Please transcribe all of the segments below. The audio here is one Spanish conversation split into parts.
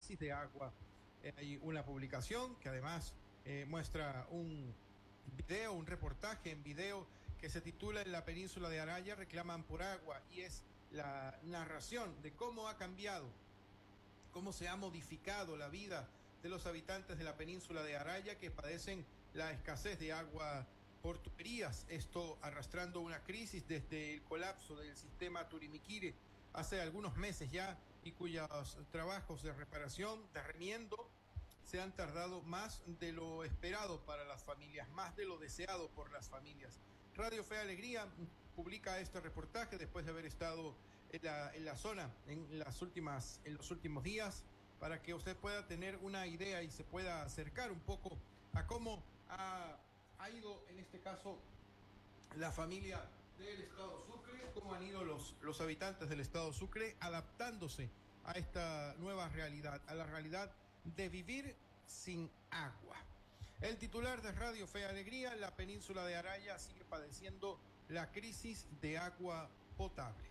crisis de agua. Hay una publicación que además muestra un video, un reportaje en video que se titula "En la península de Araya reclaman por agua", y es la narración de cómo ha cambiado, cómo se ha modificado la vida de los habitantes de la península de Araya, que padecen la escasez de agua por tuberías, esto arrastrando una crisis desde el colapso del sistema Turimiquiri hace algunos meses ya, y cuyos trabajos de reparación, de remiendo, se han tardado más de lo esperado para las familias, más de lo deseado por las familias. Radio Fe Alegría publica este reportaje después de haber estado en la zona en los últimos días, para que usted pueda tener una idea y se pueda acercar un poco a cómo ha ido, en este caso, la familia del estado Sucre, cómo han ido los habitantes del estado Sucre adaptándose a esta nueva realidad, a la realidad de vivir sin agua. El titular de Radio Fe Alegría: la península de Araya sigue padeciendo la crisis de agua potable.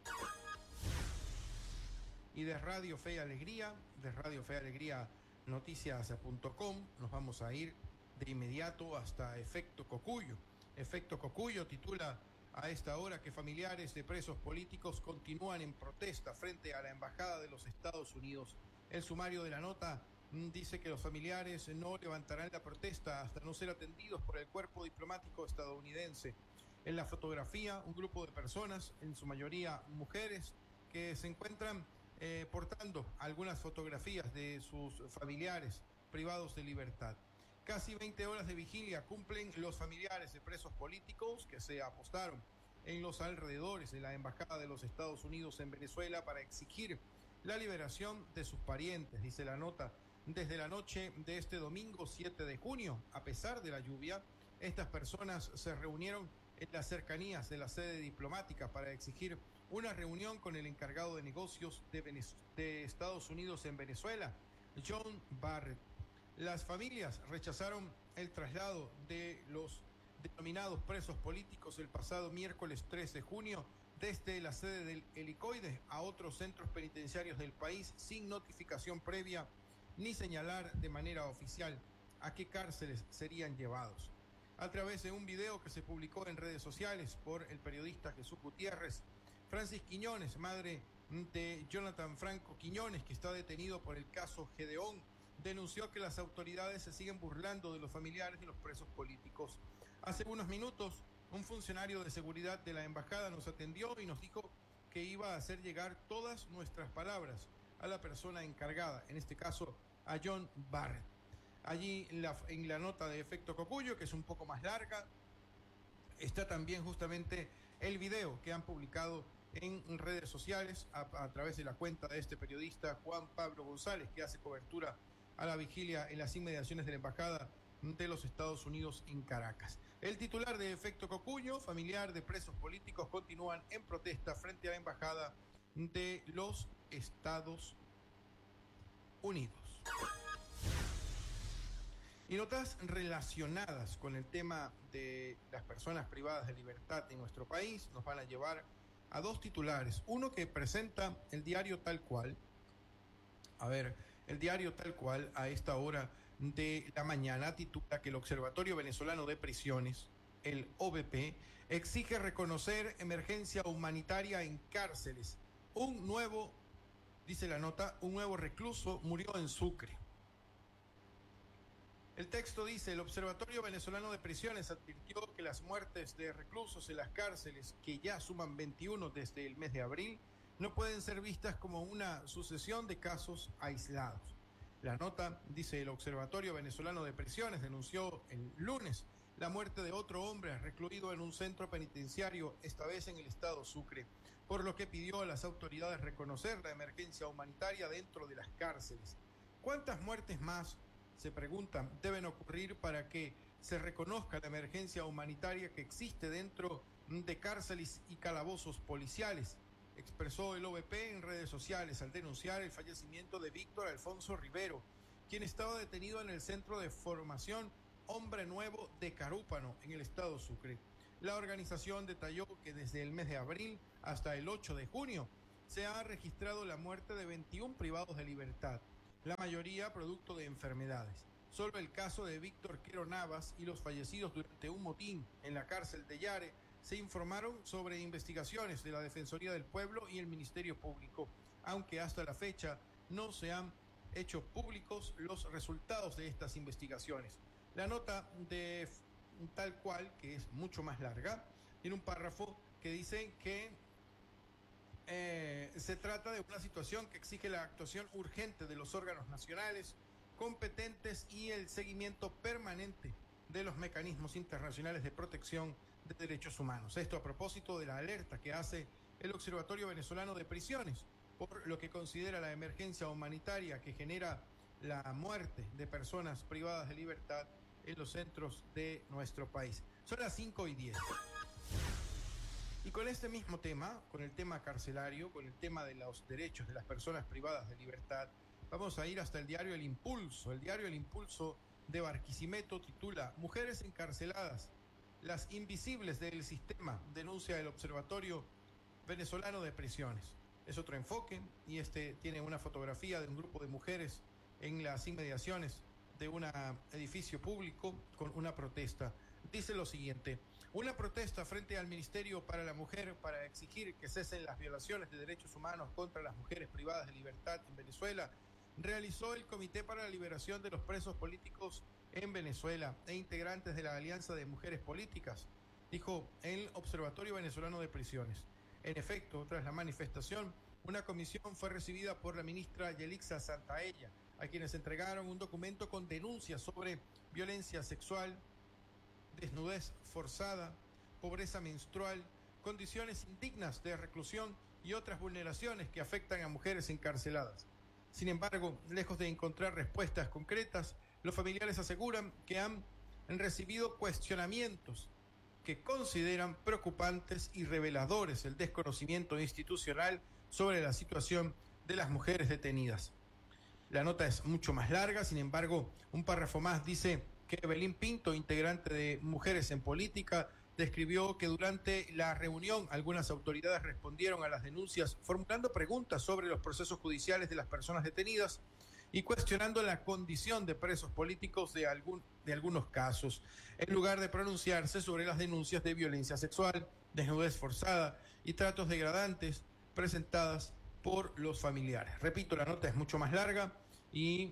Y de Radio Fe Alegría Noticias.com, nos vamos a ir de inmediato hasta Efecto Cocuyo. Efecto Cocuyo titula a esta hora que familiares de presos políticos continúan en protesta frente a la Embajada de los Estados Unidos. El sumario de la nota dice que los familiares no levantarán la protesta hasta no ser atendidos por el cuerpo diplomático estadounidense. En la fotografía, un grupo de personas, en su mayoría mujeres, que se encuentran portando algunas fotografías de sus familiares privados de libertad. Casi 20 horas de vigilia cumplen los familiares de presos políticos que se apostaron en los alrededores de la Embajada de los Estados Unidos en Venezuela para exigir la liberación de sus parientes, dice la nota. Desde la noche de este domingo 7 de junio, a pesar de la lluvia, estas personas se reunieron en las cercanías de la sede diplomática para exigir una reunión con el encargado de negocios de Estados Unidos en Venezuela, John Barrett. Las familias rechazaron el traslado de los denominados presos políticos el pasado miércoles 3 de junio desde la sede del Helicoide a otros centros penitenciarios del país sin notificación previa ni señalar de manera oficial a qué cárceles serían llevados. A través de un video que se publicó en redes sociales por el periodista Jesús Gutiérrez, Francis Quiñones, madre de Jonathan Franco Quiñones, que está detenido por el caso Gedeón, denunció que las autoridades se siguen burlando de los familiares de los presos políticos. Hace unos minutos, un funcionario de seguridad de la embajada nos atendió y nos dijo que iba a hacer llegar todas nuestras palabras a la persona encargada, en este caso a John Barrett. Allí en la nota de Efecto Cocuyo, que es un poco más larga, está también justamente el video que han publicado en redes sociales a través de la cuenta de este periodista Juan Pablo González, que hace cobertura a la vigilia en las inmediaciones de la Embajada de los Estados Unidos en Caracas. El titular de Efecto Cocuyo: familiar de presos políticos continúan en protesta frente a la Embajada de los Estados Unidos. Y notas relacionadas con el tema de las personas privadas de libertad en nuestro país nos van a llevar a dos titulares. Uno que presenta el diario Tal Cual. El diario Tal Cual a esta hora de la mañana titula que el Observatorio Venezolano de Prisiones, el OVP, exige reconocer emergencia humanitaria en cárceles. Dice la nota, un nuevo recluso murió en Sucre. El texto dice: el Observatorio Venezolano de Prisiones advirtió que las muertes de reclusos en las cárceles, que ya suman 21 desde el mes de abril, no pueden ser vistas como una sucesión de casos aislados. La nota dice: el Observatorio Venezolano de Prisiones denunció el lunes la muerte de otro hombre recluido en un centro penitenciario, esta vez en el estado Sucre, por lo que pidió a las autoridades reconocer la emergencia humanitaria dentro de las cárceles. ¿Cuántas muertes más, se preguntan, deben ocurrir para que se reconozca la emergencia humanitaria que existe dentro de cárceles y calabozos policiales? Expresó el OVP en redes sociales al denunciar el fallecimiento de Víctor Alfonso Rivero, quien estaba detenido en el centro de formación Hombre Nuevo de Carúpano, en el estado Sucre. La organización detalló que desde el mes de abril hasta el 8 de junio se ha registrado la muerte de 21 privados de libertad. la mayoría producto de enfermedades. Solo el caso de Víctor Quero Navas y los fallecidos durante un motín en la cárcel de Yare se informaron sobre investigaciones de la Defensoría del Pueblo y el Ministerio Público, aunque hasta la fecha no se han hecho públicos los resultados de estas investigaciones. La nota de tal cual, que es mucho más larga, tiene un párrafo que dice que se trata de una situación que exige la actuación urgente de los órganos nacionales competentes y el seguimiento permanente de los mecanismos internacionales de protección de derechos humanos. Esto a propósito de la alerta que hace el Observatorio Venezolano de Prisiones por lo que considera la emergencia humanitaria que genera la muerte de personas privadas de libertad en los centros de nuestro país. Son las 5:10. Y con este mismo tema, con el tema carcelario, con el tema de los derechos de las personas privadas de libertad, vamos a ir hasta el diario El Impulso. El diario El Impulso de Barquisimeto titula Mujeres encarceladas, las invisibles del sistema, denuncia el Observatorio Venezolano de Prisiones. Es otro enfoque y tiene una fotografía de un grupo de mujeres en las inmediaciones de un edificio público con una protesta. Dice lo siguiente: una protesta frente al Ministerio para la Mujer para exigir que cesen las violaciones de derechos humanos contra las mujeres privadas de libertad en Venezuela realizó el Comité para la Liberación de los Presos Políticos en Venezuela e integrantes de la Alianza de Mujeres Políticas, dijo el Observatorio Venezolano de Prisiones. En efecto, tras la manifestación, una comisión fue recibida por la ministra Yelixa Santaella, a quienes entregaron un documento con denuncias sobre violencia sexual, desnudez forzada, pobreza menstrual, condiciones indignas de reclusión y otras vulneraciones que afectan a mujeres encarceladas. Sin embargo, lejos de encontrar respuestas concretas, los familiares aseguran que han recibido cuestionamientos que consideran preocupantes y reveladores el desconocimiento institucional sobre la situación de las mujeres detenidas. La nota es mucho más larga, sin embargo, un párrafo más dice que Evelyn Pinto, integrante de Mujeres en Política, describió que durante la reunión algunas autoridades respondieron a las denuncias formulando preguntas sobre los procesos judiciales de las personas detenidas y cuestionando la condición de presos políticos de algunos casos, en lugar de pronunciarse sobre las denuncias de violencia sexual, desnudez forzada y tratos degradantes presentadas por los familiares. Repito, la nota es mucho más larga y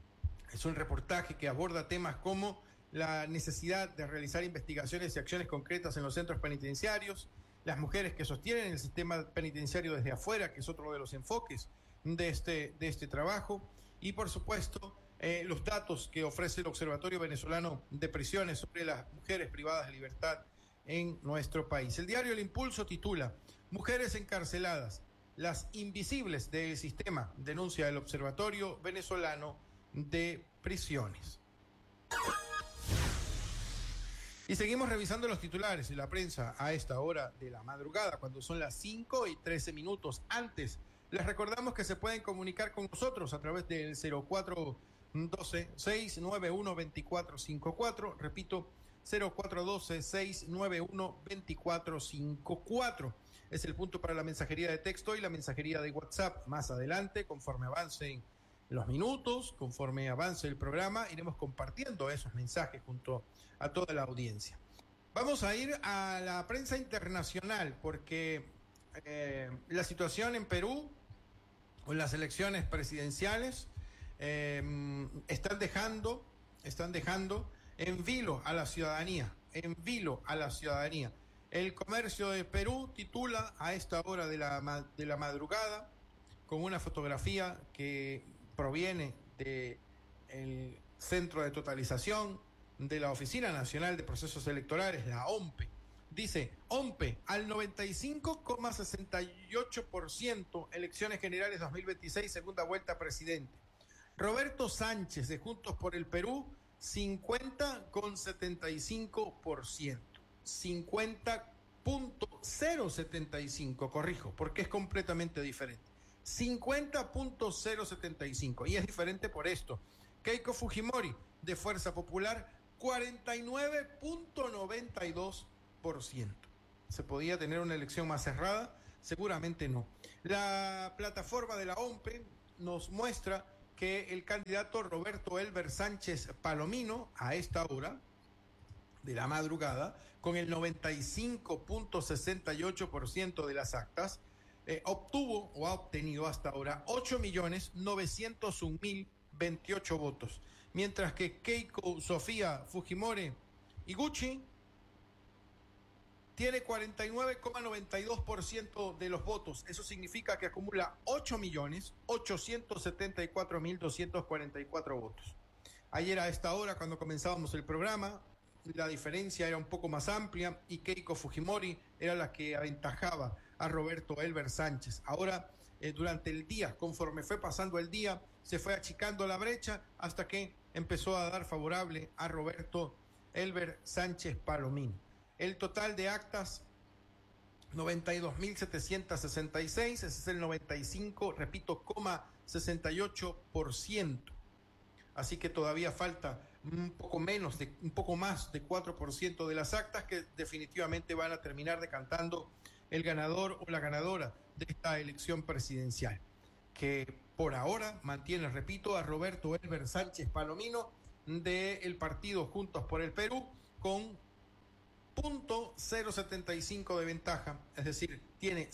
es un reportaje que aborda temas como la necesidad de realizar investigaciones y acciones concretas en los centros penitenciarios, las mujeres que sostienen el sistema penitenciario desde afuera, que es otro de los enfoques de este trabajo, y por supuesto los datos que ofrece el Observatorio Venezolano de Prisiones sobre las mujeres privadas de libertad en nuestro país. El diario El Impulso titula Mujeres encarceladas, las invisibles del sistema, denuncia el Observatorio Venezolano de Prisiones. Y seguimos revisando los titulares de la prensa a esta hora de la madrugada, cuando son las 5:13. Antes, les recordamos que se pueden comunicar con nosotros a través del 0412-691-2454. Repito, 0412-691-2454. Es el punto para la mensajería de texto y la mensajería de WhatsApp. Más adelante, conforme avancen los minutos, conforme avance el programa, iremos compartiendo esos mensajes junto a toda la audiencia. Vamos a ir a la prensa internacional porque la situación en Perú con las elecciones presidenciales están dejando en vilo a la ciudadanía, El Comercio de Perú titula a esta hora de la madrugada con una fotografía que proviene del Centro de Totalización de la Oficina Nacional de Procesos Electorales, la OMPE. Dice, OMPE al 95,68%, elecciones generales 2026, segunda vuelta presidente. Roberto Sánchez, de Juntos por el Perú, 50,75%. 50,075, corrijo, porque es completamente diferente. 50,075. Y es diferente por esto. Keiko Fujimori, de Fuerza Popular, 49,92%. ¿Se podía tener una elección más cerrada? Seguramente no. La plataforma de la OMPE nos muestra que el candidato Roberto Elber Sánchez Palomino, a esta hora de la madrugada, con el 95.68% de las actas, obtuvo o ha obtenido hasta ahora 8.901.028 votos, mientras que Keiko Sofía Fujimori Iguchi tiene 49,92% de los votos. Eso significa que acumula 8.874.244 votos. Ayer a esta hora, cuando comenzábamos el programa, la diferencia era un poco más amplia y Keiko Fujimori era la que aventajaba a Roberto Elber Sánchez. Ahora, durante el día, conforme fue pasando el día, se fue achicando la brecha hasta que empezó a dar favorable a Roberto Elber Sánchez Palomino. El total de actas, 92.766, ese es el 95, repito, 68%. Así que todavía falta un poco más de 4% de las actas que definitivamente van a terminar decantando el ganador o la ganadora de esta elección presidencial, que por ahora mantiene, repito, a Roberto Elber Sánchez Palomino del partido Juntos por el Perú con .075 de ventaja, es decir, tiene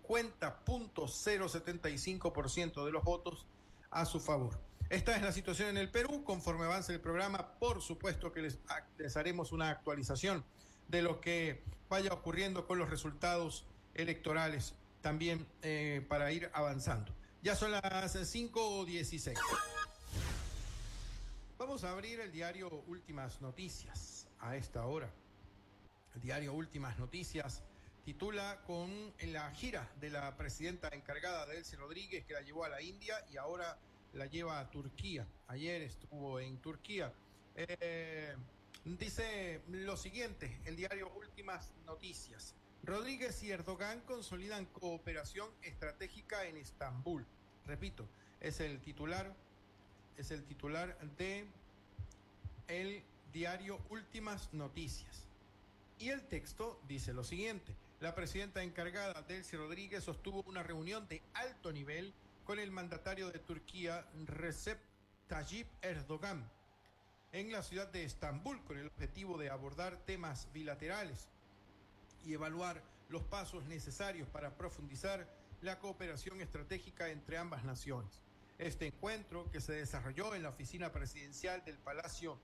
50.075% de los votos a su favor. Esta es la situación en el Perú. Conforme avance el programa, por supuesto que les haremos una actualización de lo que vaya ocurriendo con los resultados electorales también para ir avanzando. Ya son las 5:16. Vamos a abrir el diario Últimas Noticias a esta hora. El diario Últimas Noticias titula con la gira de la presidenta encargada, Delcy Rodríguez, que la llevó a la India y ahora la lleva a Turquía. Ayer estuvo en Turquía. Dice lo siguiente, el diario Últimas Noticias. Rodríguez y Erdogan consolidan cooperación estratégica en Estambul. Repito, es el titular de el diario Últimas Noticias. Y el texto dice lo siguiente. La presidenta encargada, Delcy Rodríguez, sostuvo una reunión de alto nivel con el mandatario de Turquía, Recep Tayyip Erdogan, en la ciudad de Estambul, con el objetivo de abordar temas bilaterales y evaluar los pasos necesarios para profundizar la cooperación estratégica entre ambas naciones. Este encuentro, que se desarrolló en la oficina presidencial del Palacio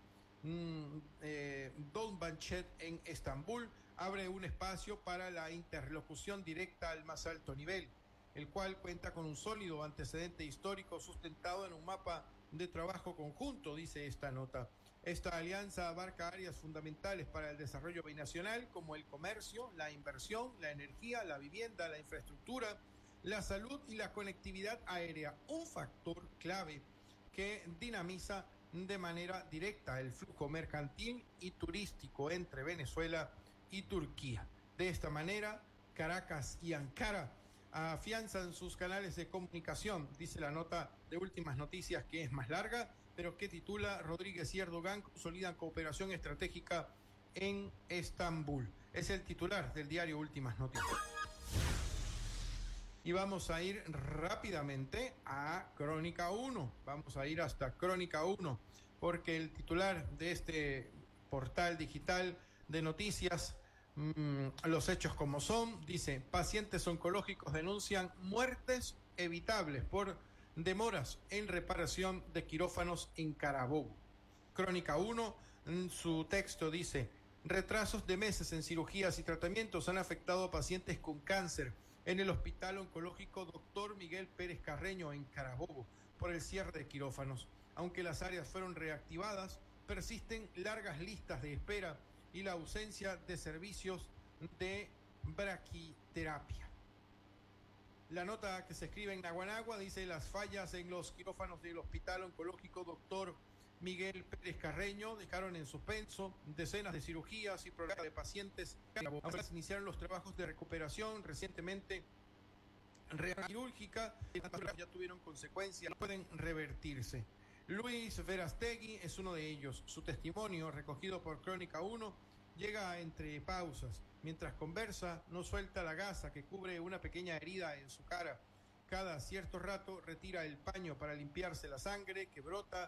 Dolmabahçe en Estambul, abre un espacio para la interlocución directa al más alto nivel, el cual cuenta con un sólido antecedente histórico sustentado en un mapa de trabajo conjunto, dice esta nota. Esta alianza abarca áreas fundamentales para el desarrollo binacional como el comercio, la inversión, la energía, la vivienda, la infraestructura, la salud y la conectividad aérea, un factor clave que dinamiza de manera directa el flujo mercantil y turístico entre Venezuela y Turquía. De esta manera, Caracas y Ankara afianzan sus canales de comunicación, dice la nota de Últimas Noticias, que es más larga, pero que titula Rodríguez y Erdogan consolidan cooperación estratégica en Estambul. Es el titular del diario Últimas Noticias. Y vamos a ir rápidamente a Crónica 1. Vamos a ir hasta Crónica 1, porque el titular de este portal digital de noticias, los hechos como son, dice: pacientes oncológicos denuncian muertes evitables por demoras en reparación de quirófanos en Carabobo. Crónica 1, en su texto dice: retrasos de meses en cirugías y tratamientos han afectado a pacientes con cáncer en el Hospital Oncológico Dr. Miguel Pérez Carreño en Carabobo por el cierre de quirófanos. Aunque las áreas fueron reactivadas, persisten largas listas de espera y la ausencia de servicios de braquiterapia. La nota que se escribe en Naguanagua dice: las fallas en los quirófanos del Hospital Oncológico Dr. Miguel Pérez Carreño dejaron en suspenso decenas de cirugías y programas de pacientes. Ahora se iniciaron los trabajos de recuperación recientemente quirúrgica, ya tuvieron consecuencias, no pueden revertirse. Luis Verastegui es uno de ellos. Su testimonio, recogido por Crónica 1, llega entre pausas. Mientras conversa, no suelta la gasa que cubre una pequeña herida en su cara cada cierto rato retira el paño para limpiarse la sangre que brota